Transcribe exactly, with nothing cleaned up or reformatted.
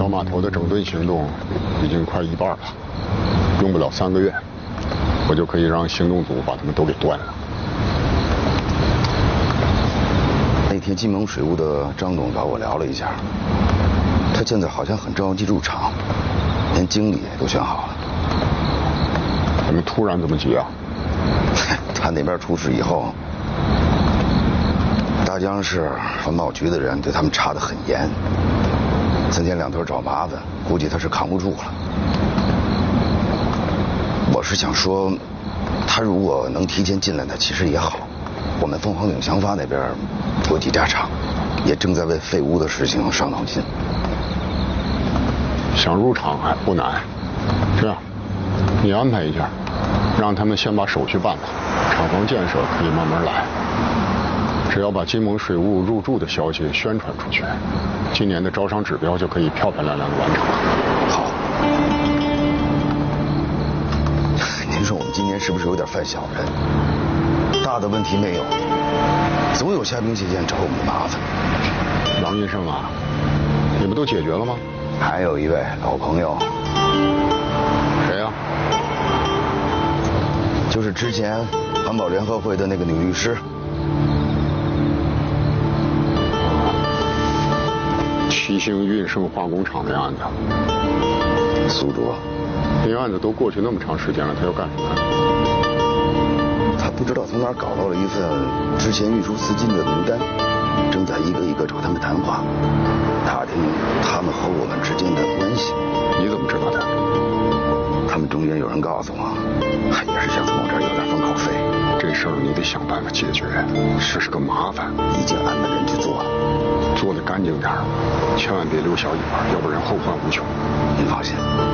码头的整顿行动已经快一半了，用不了三个月，我就可以让行动组把他们都给断了。 那天金盟水务的张董找我聊了一下，他现在好像很着急入场，连经理都选好了。 怎么突然这么急啊？ 他那边出事以后，大江市环保局的人对他们查得很严，三天两头找麻烦，估计他是扛不住了。我是想说，他如果能提前进来呢，其实也好。我们凤凰岭祥发那边有几家厂，也正在为废污的事情伤脑筋。 想入场还不难，这样，你安排一下，让他们先把手续办了，厂房建设可以慢慢来。只要把金盟水务入驻的消息宣传出去，今年的招商指标就可以漂漂亮亮的完成了。 好。您说我们今年是不是有点犯小人？大的问题没有，总有虾兵蟹将找我们麻烦。 王医生啊，你不都解决了吗？ 还有一位老朋友。 谁呀？ 就是之前环保联合会的那个女律师。 七星运盛化工厂的案子， 苏卓， 这案子都过去那么长时间了，他要干什么？ 他不知道从哪儿搞到了一份之前运输资金的名单，正在一个一个找他们谈话，打听他们和我们之间的关系。 你怎么知道的？ 他们中间有人告诉我，也是想从我这儿有点封口费。 这事儿你得想办法解决，这是个麻烦。 已经安排人去做了， 做得干净点，千万别留小尾巴，要不然后患无穷。 您放心。